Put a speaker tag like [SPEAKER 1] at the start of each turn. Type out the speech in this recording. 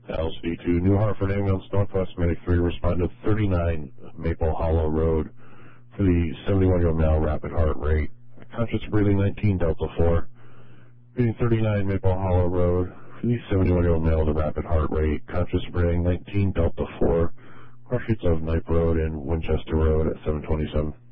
[SPEAKER 1] LC2, New Hartford Ambulance, Northwest Medic 3, respond to 39 Maple Hollow Road for the 71-year-old male, rapid heart rate. Conscious breathing 19 Delta 4. Reading 39 Maple Hollow Road for the 71-year-old male, the rapid heart rate. Conscious breathing 19 Delta 4. Crossroads of Knipe Road and Winchester Road at 727.